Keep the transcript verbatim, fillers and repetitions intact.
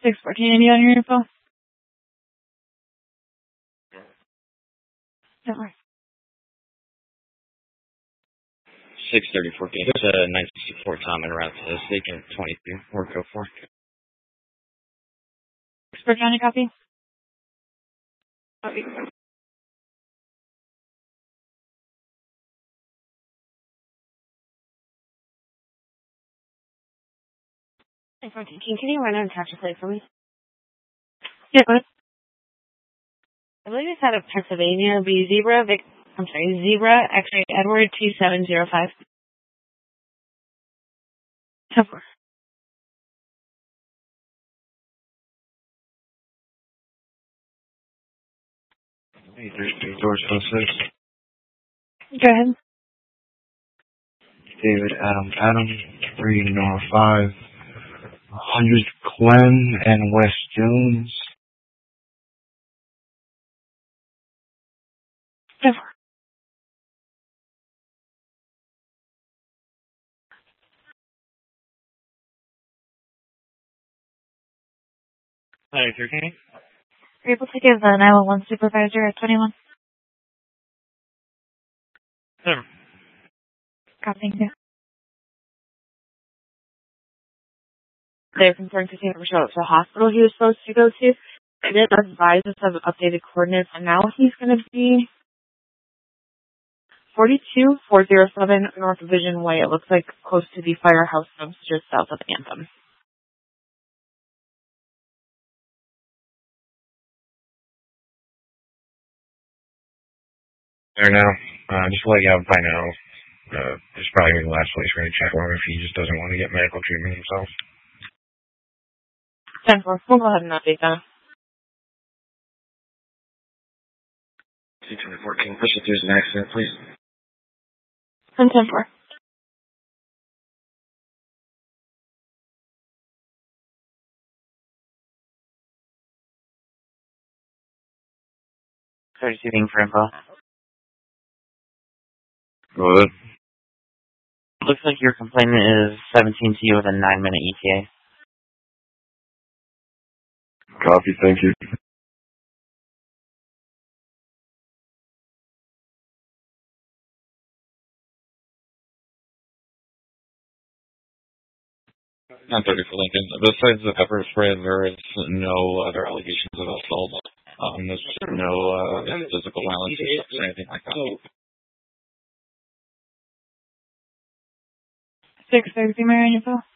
six fourteen, any on your info? Don't worry. six thirty-four K. There's a nine sixty-four Tom and route to Station twenty-two. Or go for. Expert County copy? Copy. six fourteen, can you run out and capture plate for me? Yeah, go ahead. I believe it's out of Pennsylvania. It'll be Zebra, Vic, I'm sorry, Zebra, X-ray, Edward, two seven zero five. ten four. Hey, there's two doors, oh six. Go ahead. David, Adam, Adam, three North five, one hundred Glen and West Jones. ten four. Hi, thirteen. Are you able to give the nine one one supervisor at twenty-one? Sure. Copy. Yeah. They're concerned because he never showed up to the hospital he was supposed to go to. They did advise us of updated coordinates, and now he's going to be forty-two four oh seven North Division Way. It looks like close to the firehouse dumps just south of Anthem. There now. Uh, just to let you know by now. Uh, it's probably the last place we're going to check on if he just doesn't want to get medical treatment himself. ten four. We'll go ahead and update that. two twenty fourteen, push it through an accident, please. ten four. thirty-two being for info. Go ahead. Looks like your complainant is seventeen to you with a nine minute E T A. Copy, thank you. nine thirty for Lincoln. Besides the pepper spray, there is no other allegations of assault. Um, there's no uh, physical violence or anything like that. six thirty, Marion, your phone?